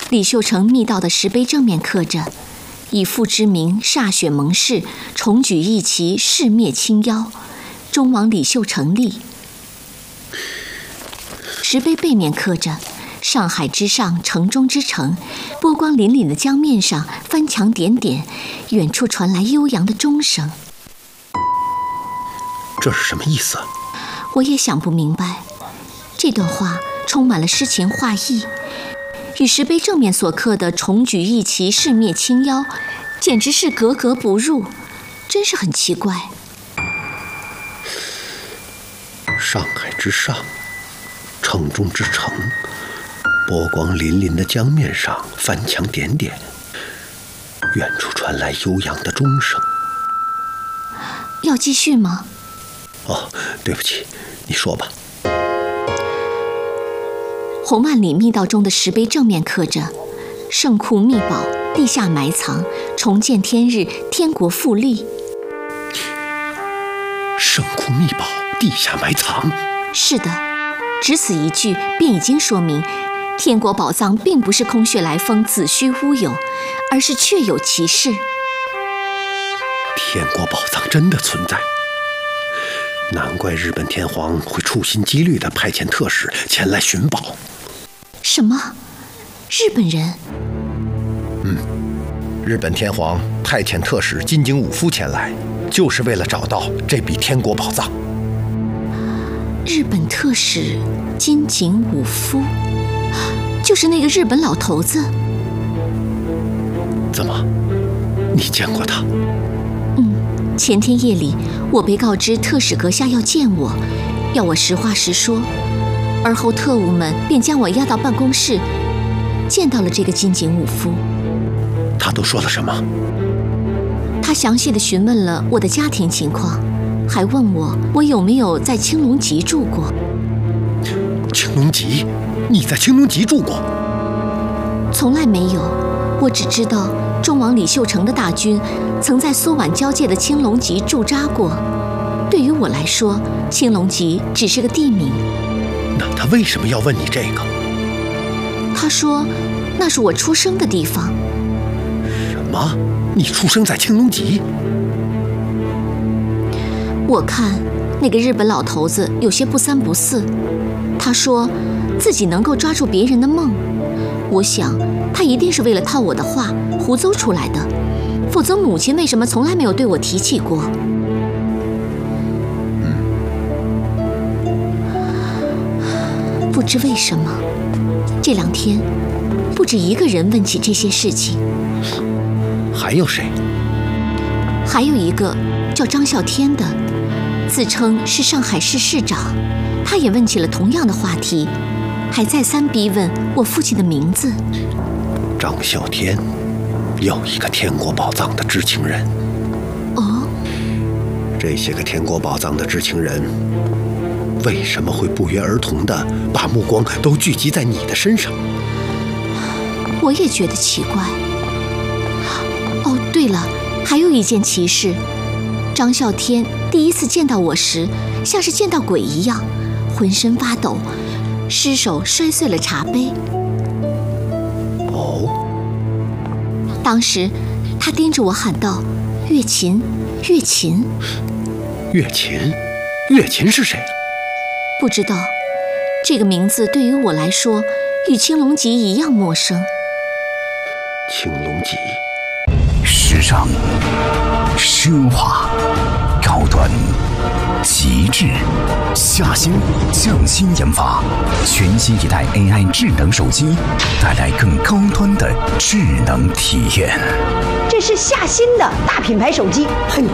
李秀成密道的石碑正面刻着“以父之名歃血盟誓，重举义旗，誓灭清妖，忠王李秀成立”。石碑背面刻着“上海之上，城中之城，波光粼粼的江面上，翻墙点点，远处传来悠扬的钟声”。 这是什么意思？ 我也想不明白。这段话充满了诗情画意，与石碑正面所刻的“重举义旗，誓灭清妖”简直是格格不入，真是很奇怪。 上海之上，城中之城，波光粼粼的江面上，翻墙点点，远处传来悠扬的钟声。 要继续吗？ 哦，对不起，你说吧。 洪万里密道中的石碑正面刻着“圣库秘宝，地下埋藏，重见天日，天国复立”。 圣库秘宝，地下埋藏。 是的，只此一句便已经说明，天国宝藏并不是空穴来风、子虚乌有，而是确有其事。 天国宝藏真的存在，难怪日本天皇会处心积虑地派遣特使前来寻宝。 什么？日本人？ 日本天皇派遣特使金井武夫前来，就是为了找到这笔天国宝藏。 日本特使金井武夫，就是那个日本老头子。 怎么，你见过他？ 前天夜里，我被告知特使阁下要见我，要我实话实说。而后特务们便将我押到办公室，见到了这个金井武夫。 他都说了什么？ 他详细地询问了我的家庭情况，还问我有没有在青龙集住过。 青龙集？你在青龙集住过？ 从来没有，我只知道忠王李秀成的大军曾在苏皖交界的青龙集驻扎过。对于我来说，青龙集只是个地名。 那他为什么要问你这个？ 他说那是我出生的地方。 什么？你出生在青龙集？ 我看那个日本老头子有些不三不四。他说自己能够抓住别人的梦，我想他一定是为了套我的话胡诌出来的，否则母亲为什么从来没有对我提起过？不知为什么，这2天不止一个人问起这些事情。 还有谁？ 还有一个叫张啸天的，自称是上海市市长，他也问起了同样的话题，还再三逼问我父亲的名字。 张啸天，又一个天国宝藏的知情人。 哦， 这些个天国宝藏的知情人，为什么会不约而同地把目光都聚集在你的身上？ 我也觉得奇怪。哦，对了，还有一件奇事，张啸天第一次见到我时，像是见到鬼一样，浑身发抖，失手摔碎了茶杯。 哦， 当时他盯着我喊道：“月琴，月琴。” 月琴？月琴是谁？ 不知道，这个名字对于我来说，与青龙集一样陌生。 青龙集， 时尚、奢华、高端、极致，下心匠心研发，全新一代 AI 智能手机，带来更高端的智能体验。 这是夏新的大品牌手机，很